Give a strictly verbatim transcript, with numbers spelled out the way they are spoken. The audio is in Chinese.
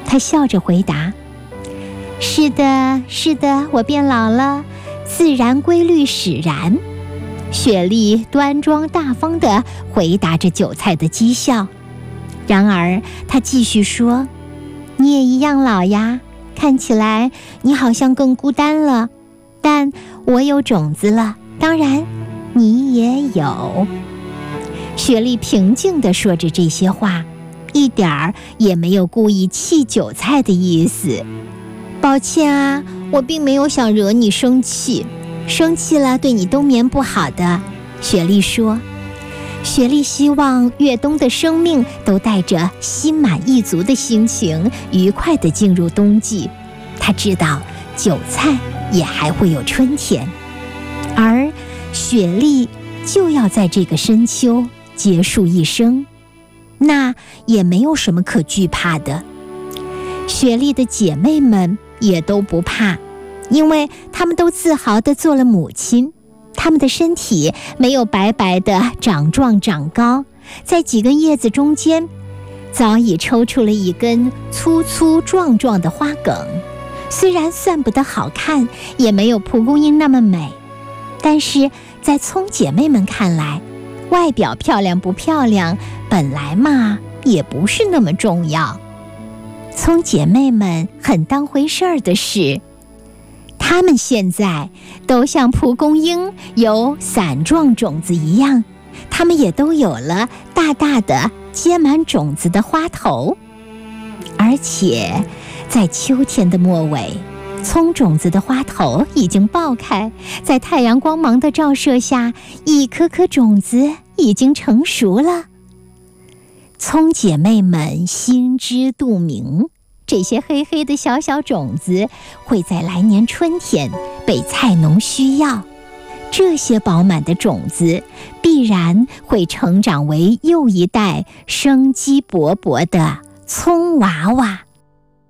她笑着回答：是的，是的，我变老了，自然规律使然。雪莉端庄大方地回答着韭菜的讥笑。然而她继续说：你也一样老呀，看起来你好像更孤单了，但我有种子了，当然你也有。雪莉平静地说着这些话，一点儿也没有故意气韭菜的意思。抱歉啊，我并没有想惹你生气，生气了对你冬眠不好的。雪莉说。雪莉希望越冬的生命都带着心满意足的心情，愉快地进入冬季。她知道韭菜也还会有春天，而雪莉就要在这个深秋结束一生，那也没有什么可惧怕的。雪莉的姐妹们也都不怕，因为她们都自豪地做了母亲。她们的身体没有白白的长壮长高，在几根叶子中间早已抽出了一根粗粗壮壮的花梗，虽然算不得好看，也没有蒲公英那么美，但是在葱姐妹们看来，外表漂亮不漂亮本来嘛也不是那么重要。葱姐妹们很当回事儿的是，她们现在都像蒲公英有伞状种子一样，她们也都有了大大的结满种子的花头。而且在秋天的末尾，葱种子的花头已经爆开，在太阳光芒的照射下，一颗颗种子已经成熟了。葱姐妹们心知肚明，这些黑黑的小小种子会在来年春天被菜农需要，这些饱满的种子必然会成长为又一代生机勃勃的葱娃娃。